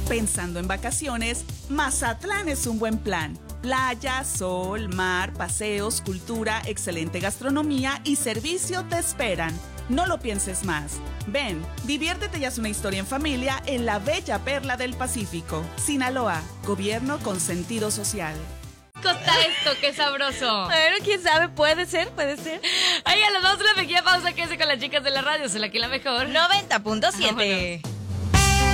Pensando en vacaciones, Mazatlán es un buen plan. Playa, sol, mar, paseos, cultura, excelente gastronomía y servicio te esperan. No lo pienses más. Ven, diviértete y haz una historia en familia en la bella perla del Pacífico. Sinaloa, gobierno con sentido social. Está esto, qué sabroso. Bueno, quién sabe, puede ser. Ay, a las 2 de la pequeña pausa, quédese con las chicas de la radio, se la que la mejor. 90.7.